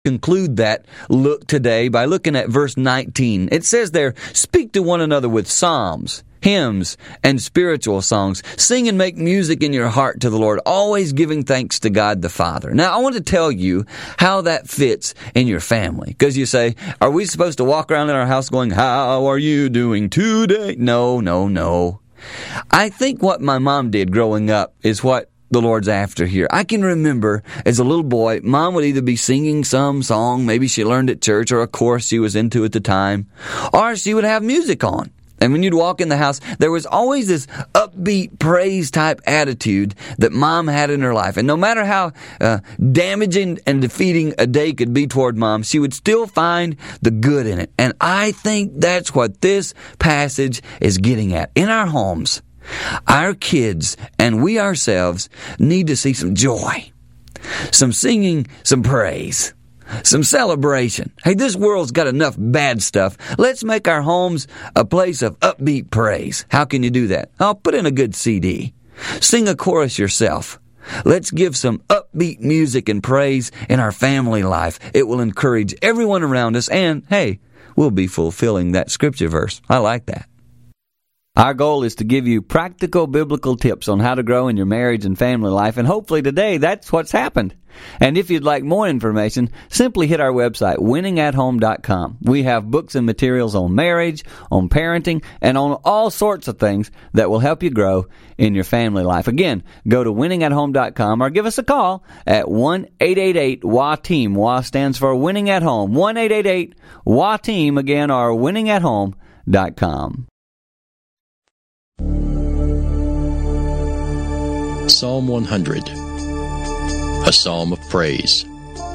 conclude that look today by looking at verse 19. It says there, speak to one another with psalms, hymns, and spiritual songs. Sing and make music in your heart to the Lord, always giving thanks to God the Father. Now, I want to tell you how that fits in your family. Because you say, are we supposed to walk around in our house going, how are you doing today? No. I think what my mom did growing up is what the Lord's after here. I can remember as a little boy, Mom would either be singing some song, maybe she learned at church, or a course she was into at the time, or she would have music on. And when you'd walk in the house, there was always this upbeat praise-type attitude that Mom had in her life. And no matter how damaging and defeating a day could be toward Mom, she would still find the good in it. And I think that's what this passage is getting at. In our homes, our kids and we ourselves need to see some joy, some singing, some praise, some celebration. Hey, this world's got enough bad stuff. Let's make our homes a place of upbeat praise. How can you do that? Oh, put in a good CD. Sing a chorus yourself. Let's give some upbeat music and praise in our family life. It will encourage everyone around us, and hey, we'll be fulfilling that scripture verse. I like that. Our goal is to give you practical biblical tips on how to grow in your marriage and family life, and hopefully today that's what's happened. And if you'd like more information, simply hit our website, winningathome.com. We have books and materials on marriage, on parenting, and on all sorts of things that will help you grow in your family life. Again, go to winningathome.com or give us a call at 1-888-WA-TEAM. WA stands for Winning at Home. 1-888-WA-TEAM, again, or winningathome.com. Psalm 100, a psalm of praise.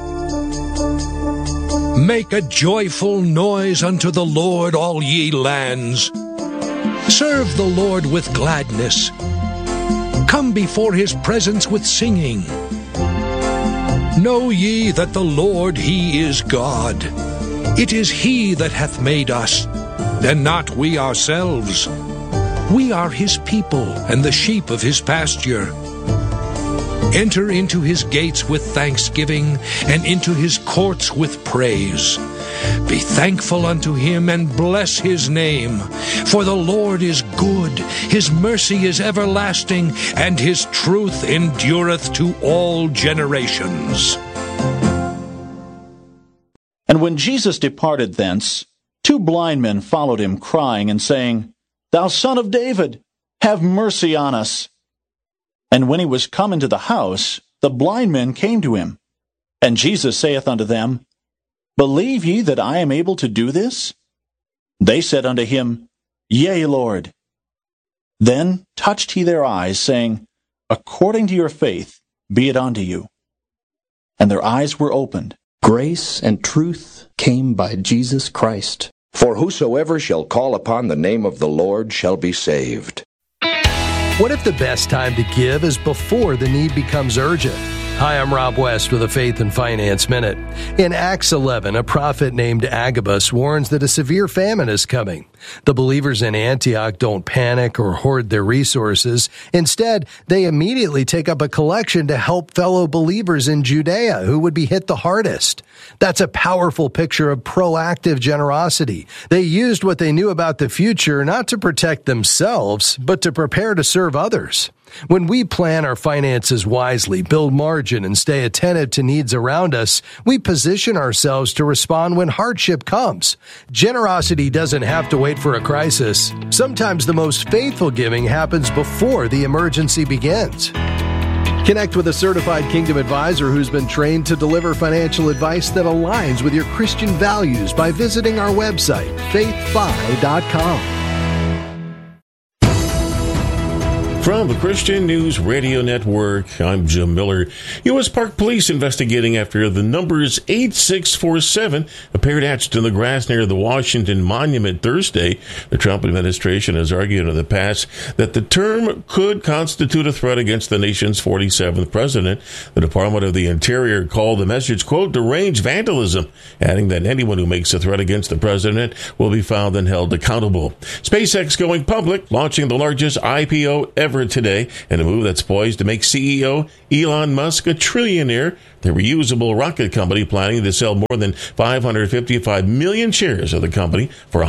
Make a joyful noise unto the Lord, all ye lands. Serve the Lord with gladness. Come before his presence with singing. Know ye that the Lord, he is God. It is he that hath made us, and not we ourselves. We are his people, and the sheep of his pasture. Enter into his gates with thanksgiving, and into his courts with praise. Be thankful unto him, and bless his name. For the Lord is good, his mercy is everlasting, and his truth endureth to all generations. And when Jesus departed thence, 2 blind men followed him, crying and saying, Thou Son of David, have mercy on us. And when he was come into the house, the blind men came to him. And Jesus saith unto them, Believe ye that I am able to do this? They said unto him, Yea, Lord. Then touched he their eyes, saying, According to your faith be it unto you. And their eyes were opened. Grace and truth came by Jesus Christ. For whosoever shall call upon the name of the Lord shall be saved. What if the best time to give is before the need becomes urgent? Hi, I'm Rob West with a Faith and Finance Minute. In Acts 11, a prophet named Agabus warns that a severe famine is coming. The believers in Antioch don't panic or hoard their resources. Instead, they immediately take up a collection to help fellow believers in Judea who would be hit the hardest. That's a powerful picture of proactive generosity. They used what they knew about the future not to protect themselves, but to prepare to serve others. When we plan our finances wisely, build margin, and stay attentive to needs around us, we position ourselves to respond when hardship comes. Generosity doesn't have to wait for a crisis. Sometimes the most faithful giving happens before the emergency begins. Connect with a certified Kingdom advisor who's been trained to deliver financial advice that aligns with your Christian values by visiting our website, faithfi.com. From the Christian News Radio Network, I'm Jim Miller. U.S. Park Police investigating after the numbers 8647 appeared etched in the grass near the Washington Monument Thursday. The Trump administration has argued in the past that the term could constitute a threat against the nation's 47th president. The Department of the Interior called the message, quote, deranged vandalism, adding that anyone who makes a threat against the president will be found and held accountable. SpaceX going public, launching the largest IPO ever September today in a move that's poised to make CEO Elon Musk a trillionaire. The reusable rocket company planning to sell more than 555 million shares of the company for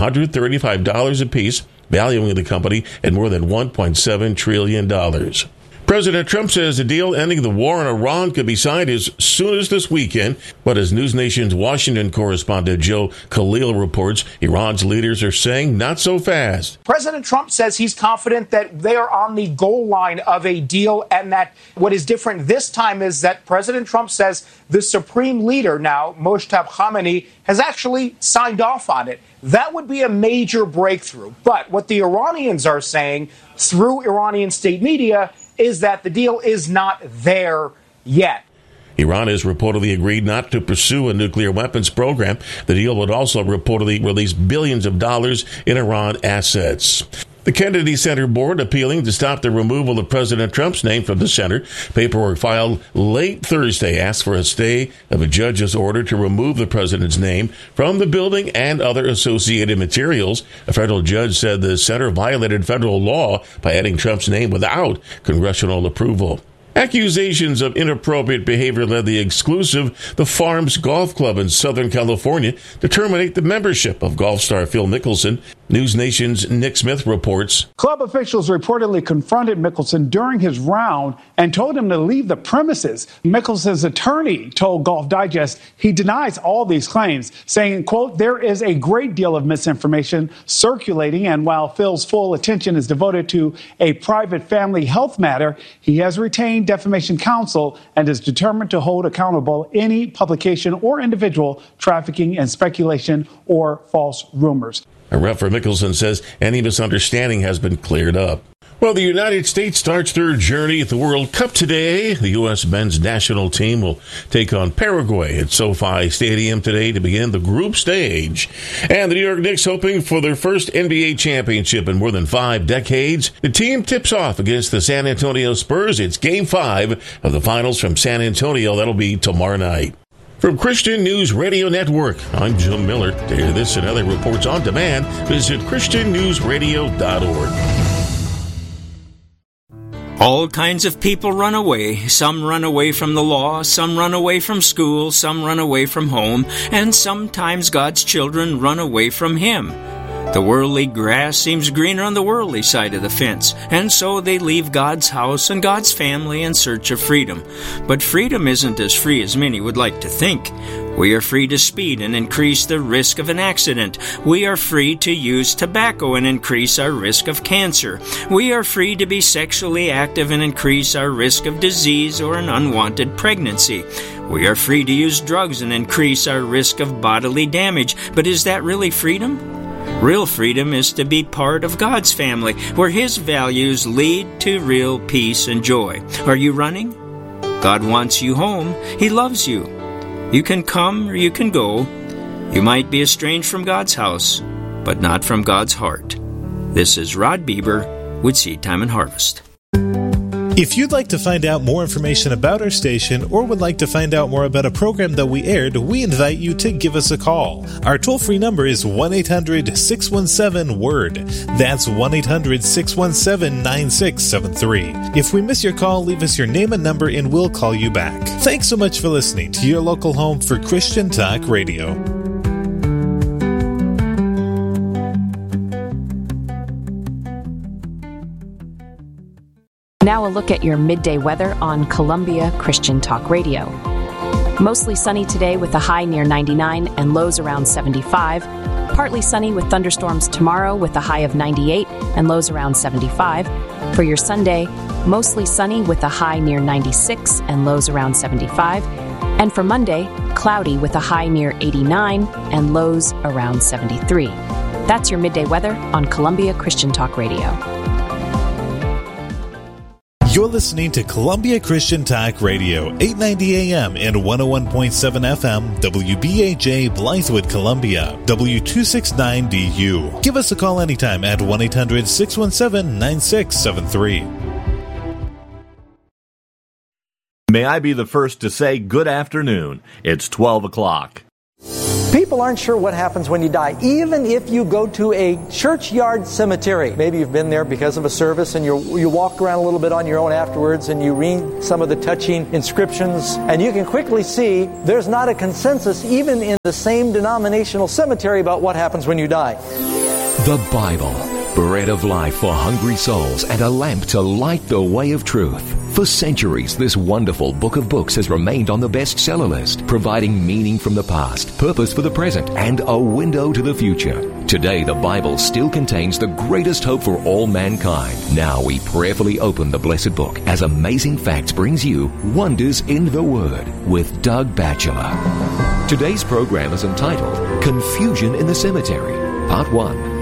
$135 apiece, valuing the company at more than $1.7 trillion. President Trump says the deal ending the war in Iran could be signed as soon as this weekend. But as News Nation's Washington correspondent Joe Khalil reports, Iran's leaders are saying not so fast. President Trump says he's confident that they are on the goal line of a deal, and that what is different this time is that President Trump says the supreme leader now, Mojtaba Khamenei, has actually signed off on it. That would be a major breakthrough. But what the Iranians are saying through Iranian state media is that the deal is not there yet. Iran has reportedly agreed not to pursue a nuclear weapons program. The deal would also reportedly release billions of dollars in Iran assets. The Kennedy Center Board appealing to stop the removal of President Trump's name from the center. Paperwork filed late Thursday asked for a stay of a judge's order to remove the president's name from the building and other associated materials. A federal judge said the center violated federal law by adding Trump's name without congressional approval. Accusations of inappropriate behavior led the exclusive The Farms Golf Club in Southern California to terminate the membership of golf star Phil Mickelson. News Nation's Nick Smith reports. Club officials reportedly confronted Mickelson during his round and told him to leave the premises. Mickelson's attorney told Golf Digest he denies all these claims, saying, quote, there is a great deal of misinformation circulating, and while Phil's full attention is devoted to a private family health matter, he has retained defamation counsel and is determined to hold accountable any publication or individual trafficking in speculation or false rumors. A rep for Mickelson says any misunderstanding has been cleared up. Well, the United States starts their journey at the World Cup today. The U.S. men's national team will take on Paraguay at SoFi Stadium today to begin the group stage. And the New York Knicks hoping for their first NBA championship in more than 5 decades. The team tips off against the San Antonio Spurs. It's Game 5 of the finals from San Antonio. That'll be tomorrow night. From Christian News Radio Network, I'm Jim Miller. To hear this and other reports on demand, visit ChristianNewsRadio.org. All kinds of people run away. Some run away from the law, some run away from school, some run away from home, and sometimes God's children run away from Him. The worldly grass seems greener on the worldly side of the fence, and so they leave God's house and God's family in search of freedom. But freedom isn't as free as many would like to think. We are free to speed and increase the risk of an accident. We are free to use tobacco and increase our risk of cancer. We are free to be sexually active and increase our risk of disease or an unwanted pregnancy. We are free to use drugs and increase our risk of bodily damage. But is that really freedom? Real freedom is to be part of God's family, where His values lead to real peace and joy. Are you running? God wants you home. He loves you. You can come or you can go. You might be estranged from God's house, but not from God's heart. This is Rod Bieber with Seed Time and Harvest. If you'd like to find out more information about our station or would like to find out more about a program that we aired, we invite you to give us a call. Our toll-free number is 1-800-617-WORD. That's 1-800-617-9673. If we miss your call, leave us your name and number and we'll call you back. Thanks so much for listening to your local home for Christian Talk Radio. Now a look at your midday weather on Columbia Christian Talk Radio. Mostly sunny today with a high near 99 and lows around 75. Partly sunny with thunderstorms tomorrow with a high of 98 and lows around 75. For your Sunday, mostly sunny with a high near 96 and lows around 75. And for Monday, cloudy with a high near 89 and lows around 73. That's your midday weather on Columbia Christian Talk Radio. You're listening to Columbia Christian Talk Radio, 890 AM and 101.7 FM, WBAJ Blythewood, Columbia, W269DU. Give us a call anytime at 1-800-617-9673. May I be the first to say good afternoon. It's 12 o'clock. People aren't sure what happens when you die, even if you go to a churchyard cemetery. Maybe you've been there because of a service and you walk around a little bit on your own afterwards and you read some of the touching inscriptions, and you can quickly see there's not a consensus even in the same denominational cemetery about what happens when you die. The Bible, bread of life for hungry souls and a lamp to light the way of truth. For centuries, this wonderful book of books has remained on the bestseller list, providing meaning from the past, purpose for the present, and a window to the future. Today, the Bible still contains the greatest hope for all mankind. Now we prayerfully open the blessed book as Amazing Facts brings you Wonders in the Word with Doug Batchelor. Today's program is entitled Confusion in the Cemetery, Part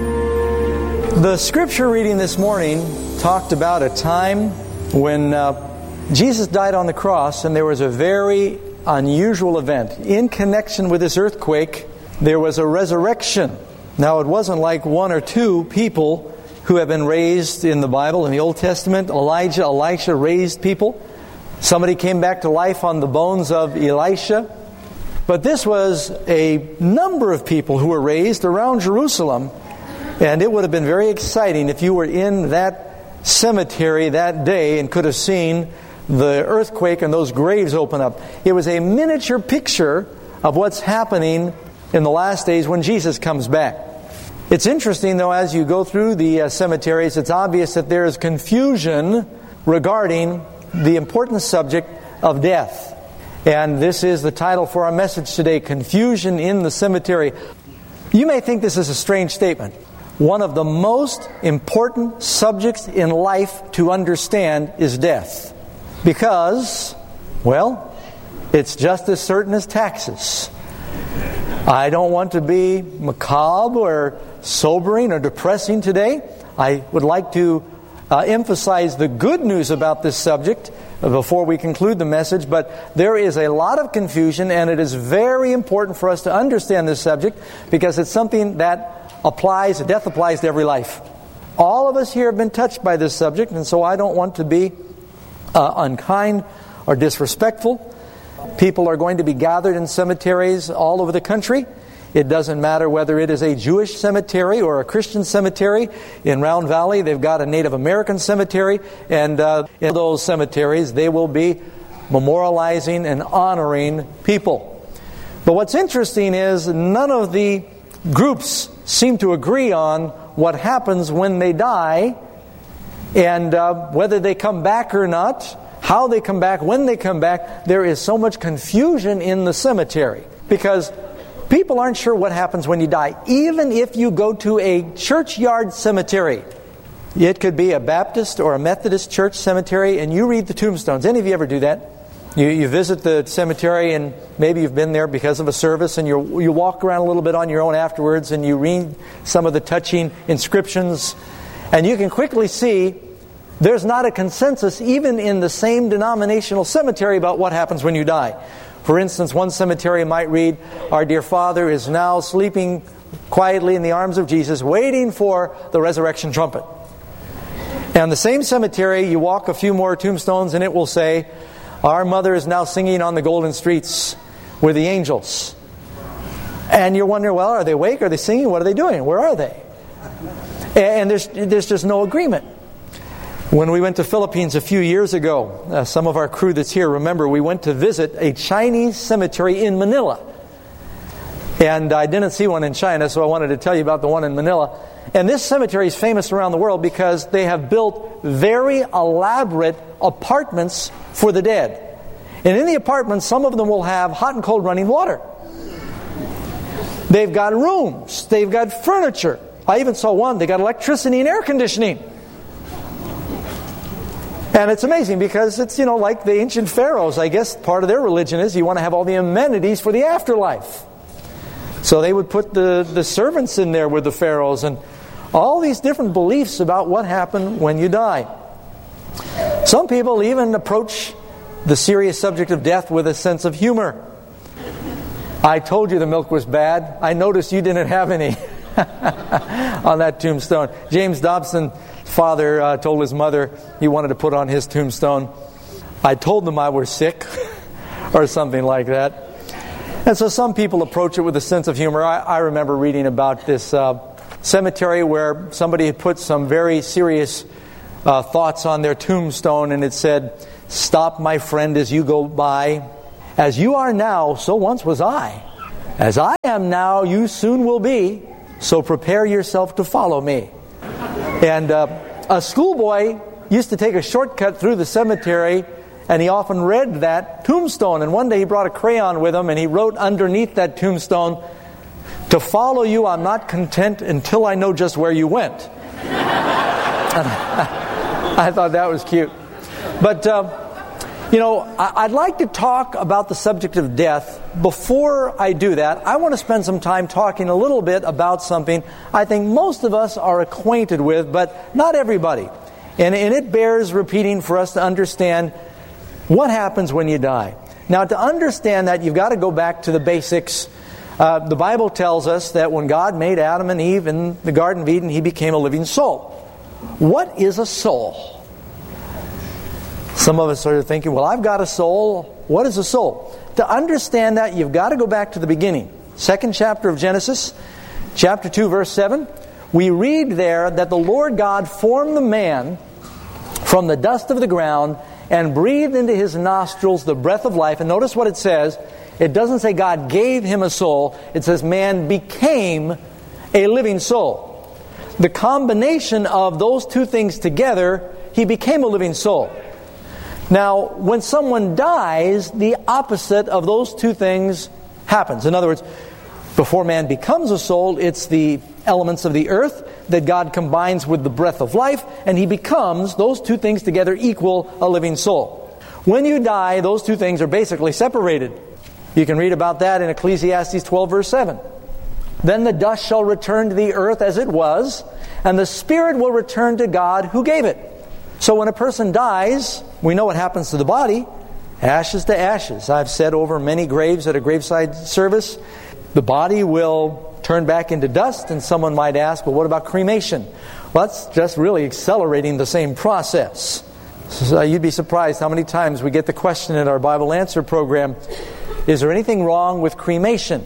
1. The scripture reading this morning talked about a time when Jesus died on the cross, and there was a very unusual event. In connection with this earthquake, there was a resurrection. Now, it wasn't like one or two people who have been raised in the Bible. In the Old Testament, Elisha raised people. Somebody came back to life on the bones of Elisha. But this was a number of people who were raised around Jerusalem, and it would have been very exciting if you were in that cemetery that day and could have seen the earthquake and those graves open up. It was a miniature picture of what's happening in the last days when Jesus comes back. It's interesting, though, as you go through the cemeteries, it's obvious that there is confusion regarding the important subject of death. And this is the title for our message today, Confusion in the Cemetery. You may think this is a strange statement. One of the most important subjects in life to understand is death. Because, well, it's just as certain as taxes. I don't want to be macabre or sobering or depressing today. I would like to emphasize the good news about this subject before we conclude the message, but there is a lot of confusion, and it is very important for us to understand this subject because it's something that death applies to every life. All of us here have been touched by this subject, and so I don't want to be unkind or disrespectful. People are going to be gathered in cemeteries all over the country. It doesn't matter whether it is a Jewish cemetery or a Christian cemetery. In Round Valley, they've got a Native American cemetery, and in those cemeteries, they will be memorializing and honoring people. But what's interesting is none of the groups seem to agree on what happens when they die, and whether they come back or not, how they come back, when they come back. There is so much confusion in the cemetery because people aren't sure what happens when you die, even if you go to a churchyard cemetery. It could be a Baptist or a Methodist church cemetery, and you read the tombstones. Any of you ever do that? You visit the cemetery, and maybe you've been there because of a service, and you walk around a little bit on your own afterwards, and you read some of the touching inscriptions, and you can quickly see there's not a consensus even in the same denominational cemetery about what happens when you die. For instance, one cemetery might read, "Our dear Father is now sleeping quietly in the arms of Jesus, waiting for the resurrection trumpet." And the same cemetery, you walk a few more tombstones, and it will say, "Our mother is now singing on the golden streets with the angels." And you're wondering, well, are they awake? Are they singing? What are they doing? Where are they? And there's just no agreement. When we went to Philippines a few years ago, some of our crew that's here remember we went to visit a Chinese cemetery in Manila. And I didn't see one in China, so I wanted to tell you about the one in Manila. And this cemetery is famous around the world because they have built very elaborate apartments for the dead. And in the apartments, some of them will have hot and cold running water. They've got rooms. They've got furniture. I even saw one. They got electricity and air conditioning. And it's amazing because it's, like the ancient pharaohs. I guess part of their religion is you want to have all the amenities for the afterlife. So they would put the servants in there with the pharaohs and all these different beliefs about what happened when you die. Some people even approach the serious subject of death with a sense of humor. I told you the milk was bad. I noticed you didn't have any on that tombstone. James Dobson's father told his mother he wanted to put on his tombstone, "I told them I was sick," or something like that. And so some people approach it with a sense of humor. I remember reading about this cemetery where somebody had put some very serious thoughts on their tombstone, and it said, "Stop, my friend, as you go by. As you are now, so once was I. As I am now, you soon will be. So prepare yourself to follow me." And a schoolboy used to take a shortcut through the cemetery, and he often read that tombstone. And one day he brought a crayon with him, and he wrote underneath that tombstone, "To follow you, I'm not content until I know just where you went." I thought that was cute. But, I'd like to talk about the subject of death. Before I do that, I want to spend some time talking a little bit about something I think most of us are acquainted with, but not everybody. And it bears repeating for us to understand what happens when you die. Now, to understand that, you've got to go back to the basics. The Bible tells us that when God made Adam and Eve in the Garden of Eden, He became a living soul. What is a soul? Some of us are thinking, well, I've got a soul. What is a soul? To understand that, you've got to go back to the beginning. 2nd chapter of Genesis, chapter 2, verse 7. We read there that the Lord God formed the man from the dust of the ground and breathed into his nostrils the breath of life. And notice what it says. It doesn't say God gave him a soul. It says man became a living soul. The combination of those two things together, he became a living soul. Now, when someone dies, the opposite of those two things happens. In other words, before man becomes a soul, it's the elements of the earth that God combines with the breath of life, and he becomes, those two things together equal a living soul. When you die, those two things are basically separated. You can read about that in Ecclesiastes 12, verse 7. Then the dust shall return to the earth as it was, and the spirit will return to God who gave it. So when a person dies, we know what happens to the body. Ashes to ashes. I've said over many graves at a graveside service, the body will turn back into dust, and someone might ask, well, what about cremation? Well, that's just really accelerating the same process. So you'd be surprised how many times we get the question in our Bible Answer program, is there anything wrong with cremation?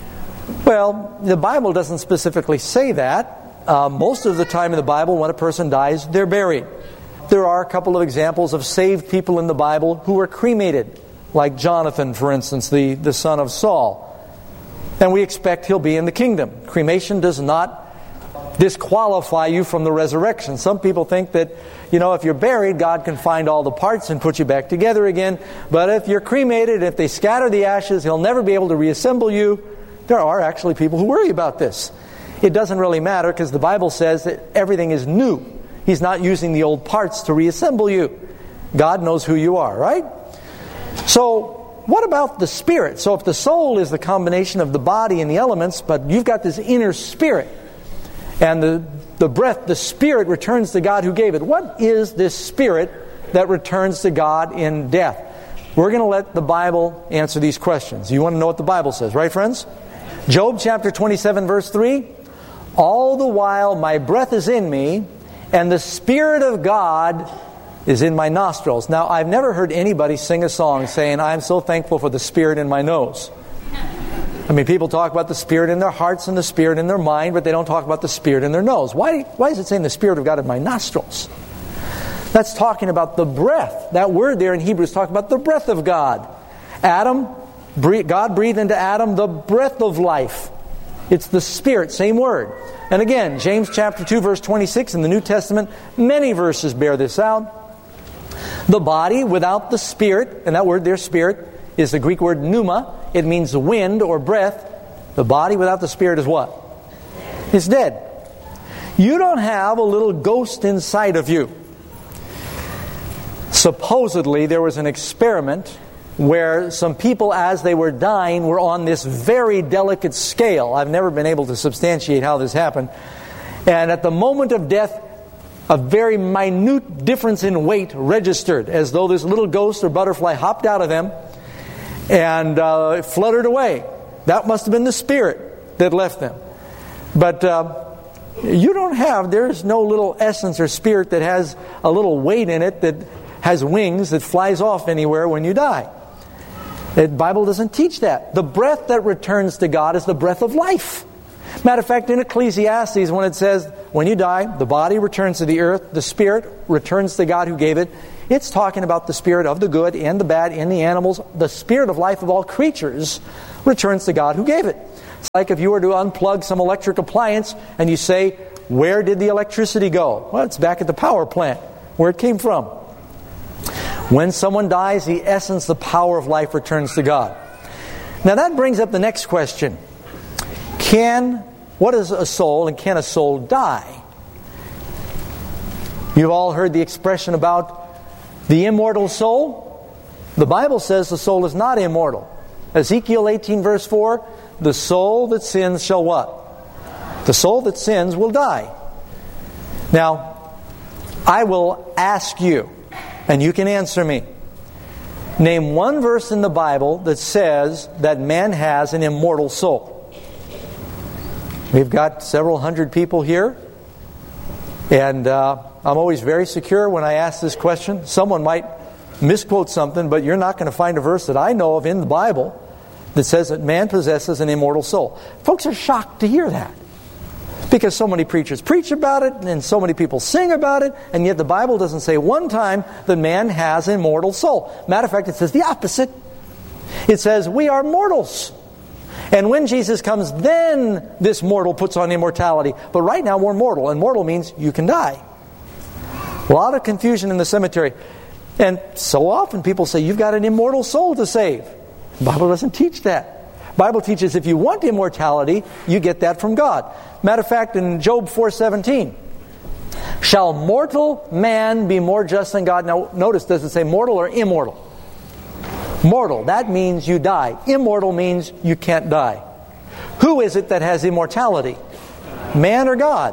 Well, the Bible doesn't specifically say that. Most of the time in the Bible, when a person dies, they're buried. There are a couple of examples of saved people in the Bible who were cremated, like Jonathan, for instance, the son of Saul. And we expect he'll be in the kingdom. Cremation does not disqualify you from the resurrection. Some people think that, if you're buried, God can find all the parts and put you back together again. But if you're cremated, if they scatter the ashes, He'll never be able to reassemble you. There are actually people who worry about this. It doesn't really matter because the Bible says that everything is new. He's not using the old parts to reassemble you. God knows who you are, right? So, what about the spirit? So if the soul is the combination of the body and the elements, but you've got this inner spirit, and the breath, the spirit returns to God who gave it. What is this spirit that returns to God in death? We're going to let the Bible answer these questions. You want to know what the Bible says, right, friends? Job chapter 27, verse 3. All the while my breath is in me, and the Spirit of God is in my nostrils. Now, I've never heard anybody sing a song saying, I'm so thankful for the Spirit in my nose. I mean, people talk about the Spirit in their hearts and the Spirit in their mind, but they don't talk about the Spirit in their nose. Why is it saying the Spirit of God in my nostrils? That's talking about the breath. That word there in Hebrew is talking about the breath of God. God breathed into Adam the breath of life. It's the Spirit, same word. And again, James chapter 2, verse 26 in the New Testament, many verses bear this out. The body without the Spirit, and that word there, Spirit, is the Greek word pneuma. It means wind or breath. The body without the Spirit is what? It's dead. You don't have a little ghost inside of you. Supposedly, there was an experiment where some people, as they were dying, were on this very delicate scale. I've never been able to substantiate how this happened. And at the moment of death, a very minute difference in weight registered, as though this little ghost or butterfly hopped out of them and fluttered away. That must have been the Spirit that left them. But there's no little essence or spirit that has a little weight in it that has wings that flies off anywhere when you die. The Bible doesn't teach that. The breath that returns to God is the breath of life. Matter of fact, in Ecclesiastes, when it says, when you die, the body returns to the earth, the spirit returns to God who gave it, it's talking about the spirit of the good and the bad in the animals. The spirit of life of all creatures returns to God who gave it. It's like if you were to unplug some electric appliance and you say, where did the electricity go? Well, it's back at the power plant, where it came from. When someone dies, the essence, the power of life returns to God. Now that brings up the next question. What is a soul, and can a soul die? You've all heard the expression about the immortal soul. The Bible says the soul is not immortal. Ezekiel 18 verse 4, the soul that sins shall what? The soul that sins will die. Now, I will ask you, and you can answer me. Name one verse in the Bible that says that man has an immortal soul. We've got several hundred people here, and I'm always very secure when I ask this question. Someone might misquote something, but you're not going to find a verse that I know of in the Bible that says that man possesses an immortal soul. Folks are shocked to hear that, because so many preachers preach about it, and so many people sing about it, and yet the Bible doesn't say one time that man has an immortal soul. Matter of fact, it says the opposite. It says we are mortals. And when Jesus comes, then this mortal puts on immortality. But right now we're mortal, and mortal means you can die. A lot of confusion in the cemetery. And so often people say, you've got an immortal soul to save. The Bible doesn't teach that. The Bible teaches if you want immortality, you get that from God. Matter of fact, in Job 4:17, shall mortal man be more just than God? Now notice, does it say mortal or immortal? Mortal, that means you die. Immortal means you can't die. Who is it that has immortality? Man or God?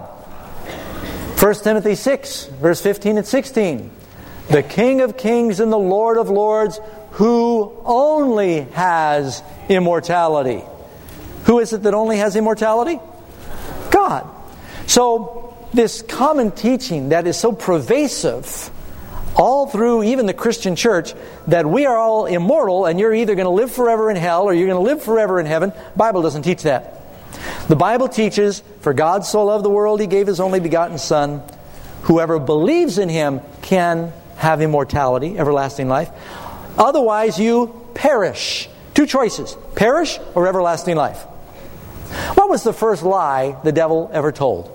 1 Timothy 6, verse 15 and 16. The King of kings and the Lord of lords, who only has immortality. Who is it that only has immortality? God. So, this common teaching that is so pervasive all through even the Christian church, that we are all immortal and you're either going to live forever in hell or you're going to live forever in heaven. The Bible doesn't teach that. The Bible teaches, for God so loved the world, He gave His only begotten Son. Whoever believes in Him can have immortality, everlasting life. Otherwise you perish. Two choices, perish or everlasting life. What was the first lie the devil ever told?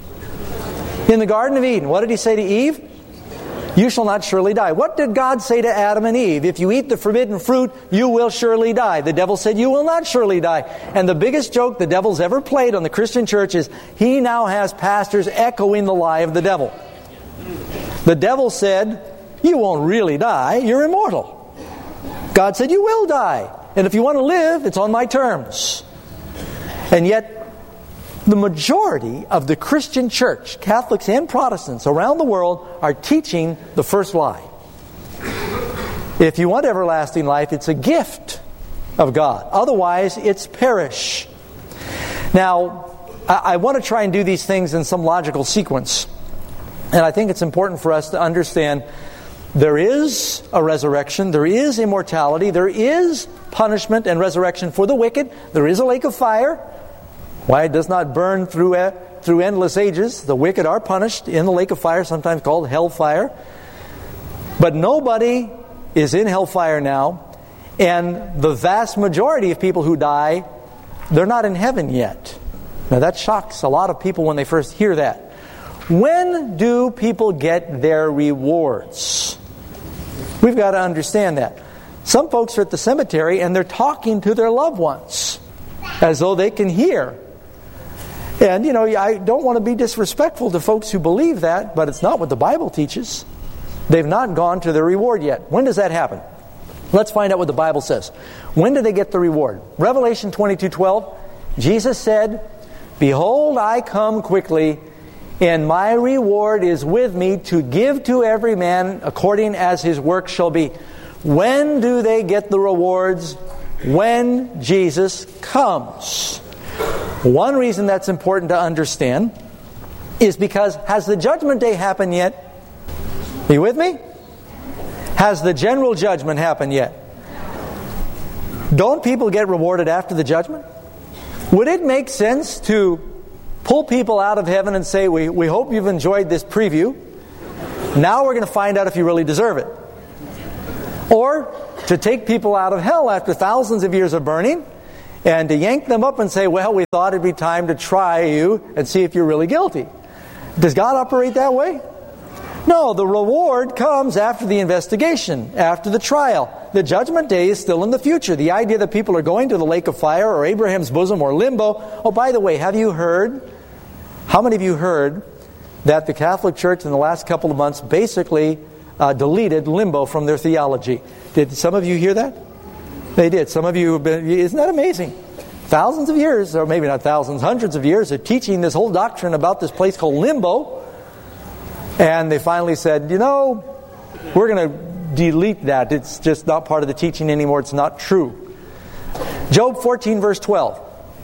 In the Garden of Eden, what did he say to Eve? You shall not surely die. What did God say to Adam and Eve? If you eat the forbidden fruit, you will surely die. The devil said, you will not surely die. And the biggest joke the devil's ever played on the Christian church is he now has pastors echoing the lie of the devil. The devil said, you won't really die, you're immortal. God said, you will die. And if you want to live, it's on my terms. And yet, the majority of the Christian church, Catholics and Protestants around the world, are teaching the first lie. If you want everlasting life, it's a gift of God. Otherwise, it's perish. Now, I want to try and do these things in some logical sequence. And I think it's important for us to understand there is a resurrection, there is immortality, there is punishment and resurrection for the wicked, there is a lake of fire. Why it does not burn through endless ages. The wicked are punished in the lake of fire, sometimes called hellfire. But nobody is in hellfire now. And the vast majority of people who die, they're not in heaven yet. Now that shocks a lot of people when they first hear that. When do people get their rewards? We've got to understand that. Some folks are at the cemetery and they're talking to their loved ones as though they can hear. And, I don't want to be disrespectful to folks who believe that, but it's not what the Bible teaches. They've not gone to their reward yet. When does that happen? Let's find out what the Bible says. When do they get the reward? Revelation 22:12, Jesus said, behold, I come quickly, and my reward is with me to give to every man according as his work shall be. When do they get the rewards? When Jesus comes. One reason that's important to understand is because has the judgment day happened yet? Are you with me? Has the general judgment happened yet? Don't people get rewarded after the judgment? Would it make sense to pull people out of heaven and say, we hope you've enjoyed this preview. Now we're going to find out if you really deserve it. Or to take people out of hell after thousands of years of burning and to yank them up and say, well, we thought it'd be time to try you and see if you're really guilty. Does God operate that way? No, the reward comes after the investigation, after the trial. The judgment day is still in the future. The idea that people are going to the lake of fire or Abraham's bosom or limbo. Oh, by the way, how many of you heard that the Catholic Church in the last couple of months basically deleted limbo from their theology? Did some of you hear that? They did. Some of you have been, isn't that amazing? Thousands of years, or maybe not thousands, hundreds of years of teaching this whole doctrine about this place called limbo. And they finally said, we're going to delete that. It's just not part of the teaching anymore. It's not true. Job 14 verse 12.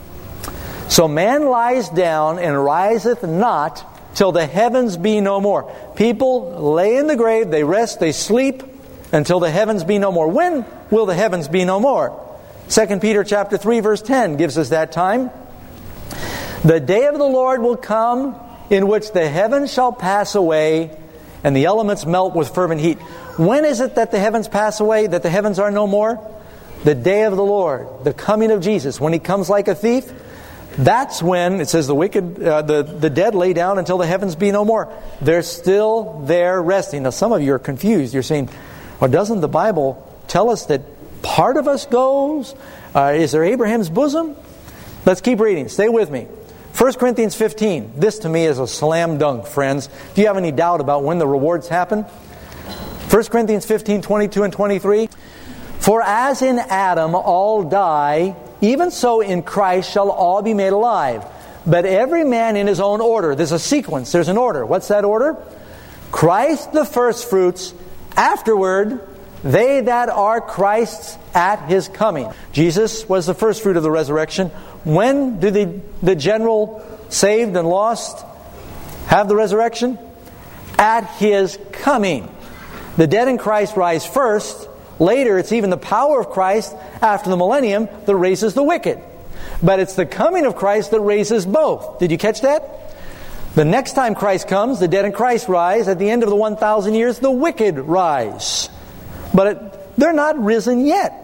So man lies down and riseth not till the heavens be no more. People lay in the grave, they rest, they sleep until the heavens be no more. When will the heavens be no more? 2 Peter chapter 3 verse 10 gives us that time. The day of the Lord will come in which the heavens shall pass away and the elements melt with fervent heat. When is it that the heavens pass away, that the heavens are no more? The day of the Lord, the coming of Jesus. When He comes like a thief, that's when, it says, the wicked, the dead lay down until the heavens be no more. They're still there resting. Now some of you are confused. You're saying, well, doesn't the Bible tell us that part of us goes? Is there Abraham's bosom? Let's keep reading. Stay with me. 1 Corinthians 15. This to me is a slam dunk, friends. Do you have any doubt about when the rewards happen? 1 Corinthians 15, 22 and 23. For as in Adam all die, even so in Christ shall all be made alive. But every man in his own order. There's a sequence. There's an order. What's that order? Christ the firstfruits. Afterward, they that are Christ's at His coming. Jesus was the first fruit of the resurrection. When do the general saved and lost have the resurrection? At His coming. The dead in Christ rise first. Later, it's even the power of Christ after the millennium that raises the wicked. But it's the coming of Christ that raises both. Did you catch that? The next time Christ comes, the dead in Christ rise. At the end of the 1,000 years, the wicked rise. But they're not risen yet.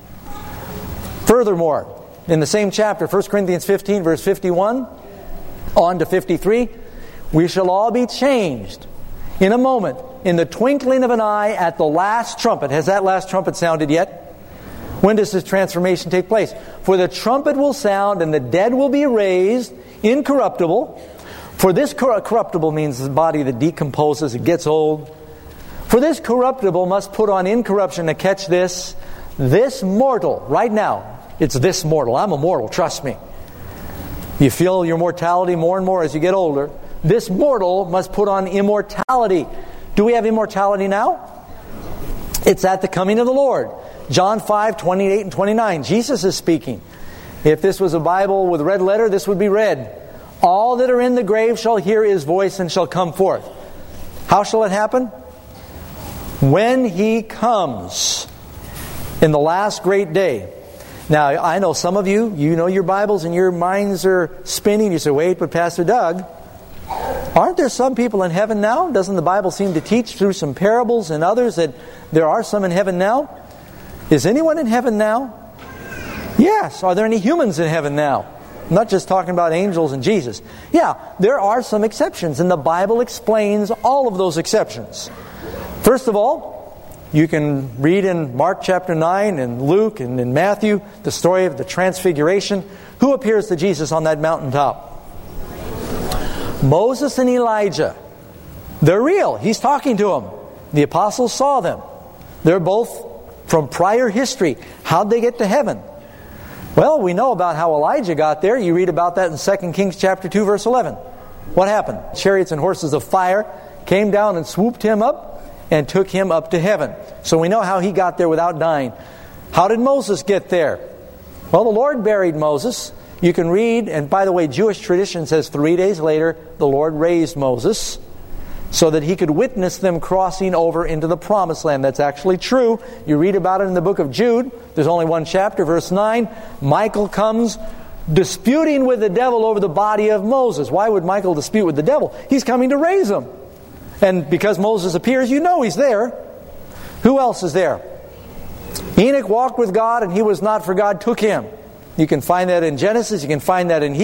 Furthermore, in the same chapter, 1 Corinthians 15, verse 51, on to 53, we shall all be changed in a moment, in the twinkling of an eye, at the last trumpet. Has that last trumpet sounded yet? When does this transformation take place? For the trumpet will sound, and the dead will be raised incorruptible. For this corruptible means the body that decomposes, it gets old. For this corruptible must put on incorruption. To catch this mortal, right now, it's this mortal. I'm a mortal, trust me. You feel your mortality more and more as you get older. This mortal must put on immortality. Do we have immortality now? It's at the coming of the Lord. John 5, 28 and 29. Jesus is speaking. If this was a Bible with red letter, this would be red. All that are in the grave shall hear His voice and shall come forth. How shall it happen? When He comes in the last great day. Now, I know some of you know your Bibles and your minds are spinning. You say, wait, but Pastor Doug, aren't there some people in heaven now? Doesn't the Bible seem to teach through some parables and others that there are some in heaven now? Is anyone in heaven now? Yes. Are there any humans in heaven now? I'm not just talking about angels and Jesus. Yeah, there are some exceptions, and the Bible explains all of those exceptions. First of all, you can read in Mark chapter 9 and Luke and in Matthew the story of the Transfiguration. Who appears to Jesus on that mountaintop? Moses and Elijah. They're real. He's talking to them. The apostles saw them. They're both from prior history. How'd they get to heaven? Well, we know about how Elijah got there. You read about that in 2 Kings chapter 2 verse 11. What happened? Chariots and horses of fire came down and swooped him up and took him up to heaven. So we know how he got there without dying. How did Moses get there? Well, the Lord buried Moses. You can read, and by the way, Jewish tradition says 3 days later, the Lord raised Moses. so that he could witness them crossing over into the promised land. That's actually true. You read about it in the book of Jude. There's only one chapter, verse 9. Michael comes disputing with the devil over the body of Moses. Why would Michael dispute with the devil? He's coming to raise him. And because Moses appears, you know he's there. Who else is there? Enoch walked with God, and he was not, for God took him. You can find that in Genesis. You can find that in Hebrews.